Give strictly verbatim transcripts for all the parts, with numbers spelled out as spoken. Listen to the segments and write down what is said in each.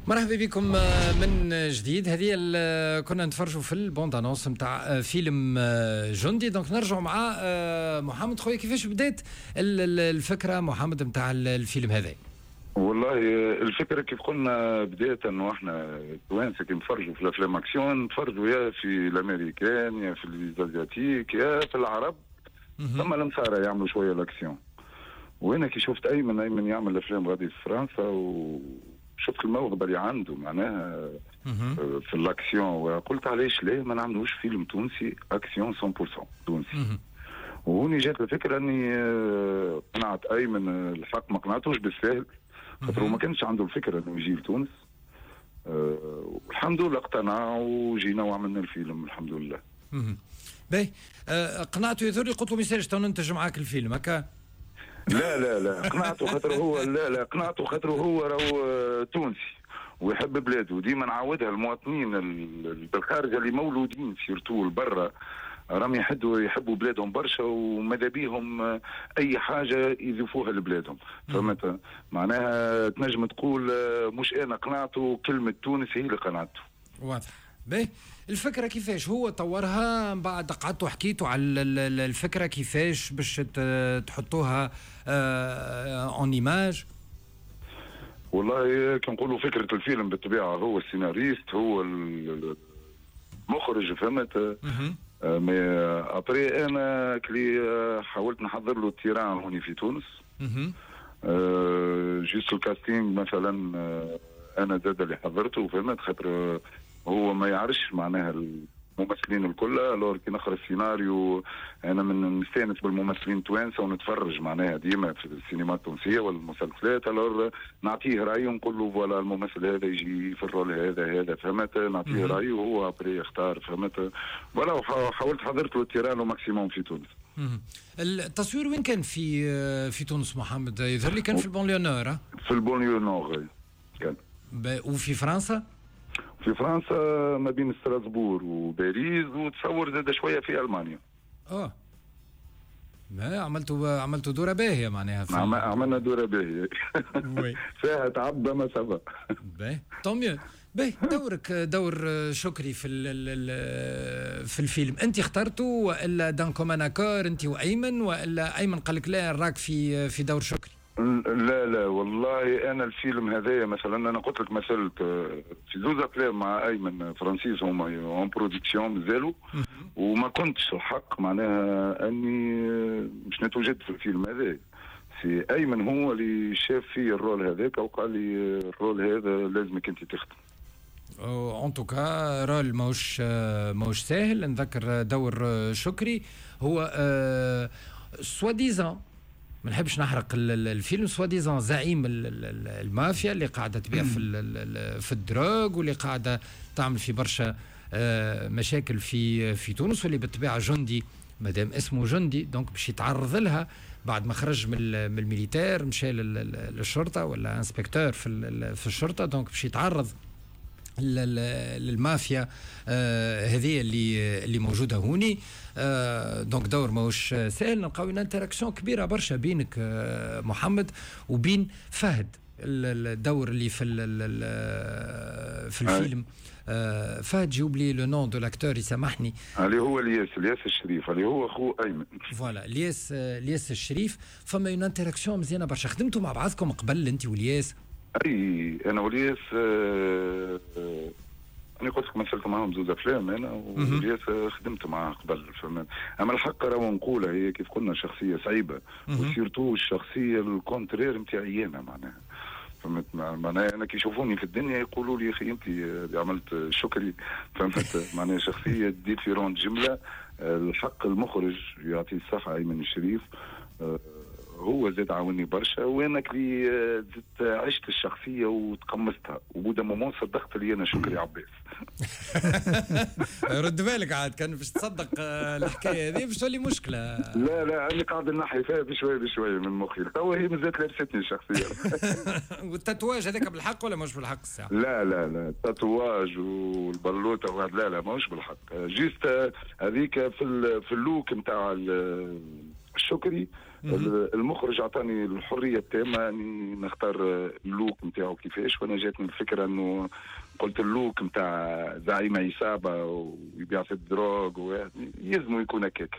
مرحبا بكم من جديد. هذه كنا نتفرجوا في البوند انونس نتاع فيلم جندي. دونك نرجعوا مع محمد خويا، كيفاش بدات الفكره محمد نتاع الفيلم هذا؟ والله الفكره كيف قلنا بدايه انه احنا توانسه كي نتفرجوا في الافلام اكسيون نتفرجوا يا في الامريكان يا في الازياتيك يا في العرب، ثم المسارة يعملوا شويه الاكسيون. وانا كي شفت ايمن ايمن يعمل افلام غادي في فرنسا وشفت الموهبه اللي عنده معناها في الاكسيون، وقلت علاش ليه ما نعملوش فيلم تونسي اكسيون مية بالمية تونسي. وهوني جات الفكره اني قنعت ايمن، الحق ما قنعتوش بالسهل خاطر ما كانش عنده الفكره انه يجي لتونس. أه والحمد لله اقتنع وجينا وعملنا الفيلم الحمد لله. باهي أه قنعته يثوري قلت له ميساج تو ننتج معاك الفيلم هكا؟ لا لا لا قنعته خاطر هو لا لا قنعته خاطر هو راهو تونسي ويحب بلاده. وديما نعودها المواطنين بالخارج اللي مولودين سيرتو برا راهم يحبوا يحبوا بلادهم برشا، وماذا بيهم اي حاجه يضيفوها لبلادهم. فهمت معناها تنجم تقول مش انا قنعته، كلمه تونس هي اللي قنعته. واضح. باهي الفكره كيفاش هو طورها؟ من بعد قعدتوا حكيتوا على الفكره كيفاش باش تحطوها اون ايماج؟ والله كنقولوا فكره الفيلم بالطبيعه هو السيناريست هو المخرج، فهمت. مي ابري انا كلي حاولت نحضر له التيران هوني في تونس. أه جيست الكاستينج مثلا انا زاد اللي حضرته، فهمت، خاطر هو ما يعرفش معناها الممثلين الكل. الور كي نقرا السيناريو انا من نستانس بالممثلين التوانسه ونتفرج معناها ديما في السينما التونسيه والمسلسلات. الور نعطيه رايه ونقول له فوالا الممثل هذا يجي في الرول هذا هذا، فهمت، نعطيه رايه وهو ابري يختار، فهمت. فوالا وحاولت حضرت له التيران ماكسيموم في تونس. التصوير وين كان في في تونس محمد؟ يظهر لي كان في البونليو نور. في البونليو نور كان. وفي فرنسا؟ في فرنسا ما بين ستراسبور وباريس، وتصور زاد شويه في المانيا. اه ما عملتوا عملتوا دوره باهيه معناها. عم... عملنا دوره باهيه فيها تعب ما سبق. باهي طمية. باهي دورك دور شكري في في الفيلم انت اخترته والا دان كومان اكور انت وايمن، والا ايمن قال لك لا راك في في دور شكري؟ لا لا والله انا الفيلم هذايا مثلا انا قلت لك مثلت في زوز افلام مع ايمن فرانسيس هما اون برودكسيون مازالوا، وما كنتش الحق معناها اني مش نتوجد في الفيلم هذا. سي ايمن هو اللي شاف في الرول هذاك وقال لي الرول هذا لازمك انت تخدم. ان توكا رول ماهوش ماهوش ساهل. نذكر دور شكري هو سوا ديزان ما نحبش نحرق الفيلم، سوا ديزان زعيم المافيا اللي قاعده تبيع في في الدروغ واللي قاعده تعمل في برشا مشاكل في في تونس، واللي بالطبيعه جندي مادام اسمه جندي دونك باش يتعرض لها بعد ما خرج من من الميليتير مشى للشرطه ولا انسبكتور في في الشرطه، دونك باش يتعرض للمافيا آه هذه اللي اللي موجوده هوني. آه دونك دور ماهوش سهل. نلقاو ان انتراكسيون كبيره برشا بينك آه محمد وبين فهد، الدور اللي في في الفيلم. آه فهد جيوب لي لو نون دو لاكتور يسامحني، اللي هو الياس الياس الشريف اللي هو اخو ايمن. فوالا الياس الياس الشريف. فما اون انتراكسيون مزيانه برشا. خدمتوا مع بعضكم قبل انت والياس؟ اي انا والياس آه آه انا قلت لك مثلت معاهم زوز افلام انا والياس خدمت معاه قبل، فهمت. اما الحق راهو نقولها هي كيف قلنا شخصيه صعيبه، وسيرتو الشخصيه الكونترير نتاعي انا معناها، فهمت. معناها انا كي يشوفوني في الدنيا يقولوا لي اخي انت اللي عملت شكري، فهمت. معناها شخصيه ديفيرونت جمله. الحق المخرج يعطيه الصحه ايمن الشريف آه هو زاد عاوني برشا، وانا كلي زدت عشت الشخصيه وتقمصتها، وبودا مومون صدقت لي انا شكري عباس. رد بالك عاد كان باش تصدق الحكايه هذه باش تولي مشكله. لا لا انا قاعد نحي فيها بشوي بشوي من مخي، توا هي مازالت لابستني الشخصيه. والتاتواج هذاك بالحق ولا مش بالحق الساعه؟ لا لا لا التاتواج والبلوطه لا لا ماهوش بالحق. جيست هذيك في في اللوك نتاع الشكري المخرج اعطاني الحريه التامه اني نختار اللوك نتاعو كيفاش، وانا جاتني الفكره انه قلت اللوك نتاع زعيم عصابه ويبيع في الدروغ يلزم يكون هكاك.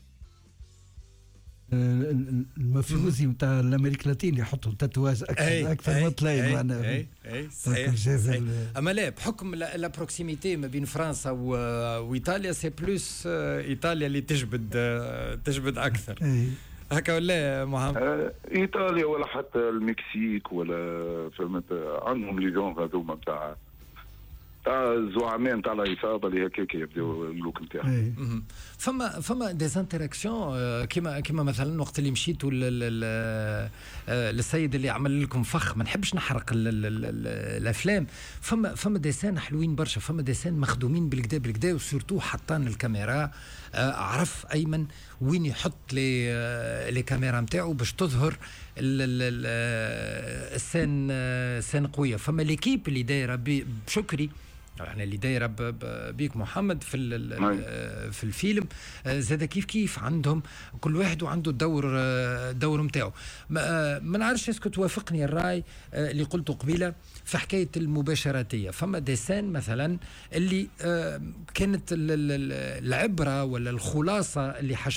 المفروزي نتاع الامريكا اللاتينيه يحطوا تاتواج اكثر أي اكثر من طلاين معناها. اي اي صحيح, صحيح. اما لا بحكم لا بروكسيميتي ما بين فرنسا وايطاليا سي بلوس ايطاليا اللي تجبد تجبد اكثر. أي. هكا ولا محمد؟ ايطاليا ولا حتى المكسيك ولا فهمت عندهم لي جون هذوما نتاع تاع الزعماء نتاع العصابه اللي هكاك يبداو اللوك نتاعهم. فما فما دي انتراكسيون كيما كيما مثلا وقت اللي مشيتوا للسيد اللي عمل لكم فخ، ما نحبش نحرق ال ال ال الافلام، فما فما ديسان حلوين برشا، فما ديسان مخدومين بالكدا بالكدا، وسورتو حطان الكاميرا. عرف ايمن وين يحط لي لي كاميرا نتاعو باش تظهر السن سن قويه. فما ليكيب اللي دايره بشكري يعني اللي دايره بيك محمد في في الفيلم زاد كيف كيف عندهم كل واحد وعنده الدور الدور نتاعو. ما نعرفش اسكو توافقني الراي اللي قلته قبيله في حكايه المباشراتيه. فما ديسان مثلا اللي كانت العبره ولا الخلاصه اللي